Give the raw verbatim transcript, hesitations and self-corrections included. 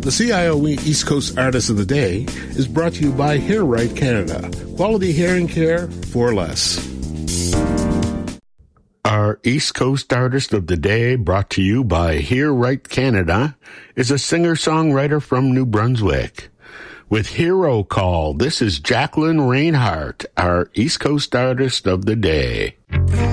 The C I O East Coast Artist of the Day is brought to you by Hair Right Canada. Quality hearing care for less. Our East Coast Artist of the Day, brought to you by Hear Right Canada, is a singer-songwriter from New Brunswick. With Hero Call, this is Jacqueline Reinhardt, our East Coast Artist of the Day.